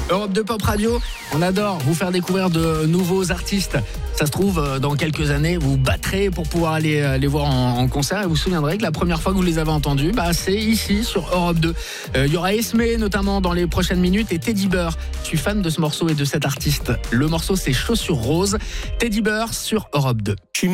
Europe 2 Pop Radio, on adore vous faire découvrir de nouveaux artistes. Ça se trouve, dans quelques années, vous battrez pour pouvoir aller les voir en concert. Et vous vous souviendrez que la première fois que vous les avez entendus, c'est ici, sur Europe 2. Il y aura Esmé, notamment, dans les prochaines minutes, et Teddy Bear. Je suis fan de ce morceau et de cet artiste. Le morceau, c'est Chaussures Roses. Teddy Bear sur Europe 2.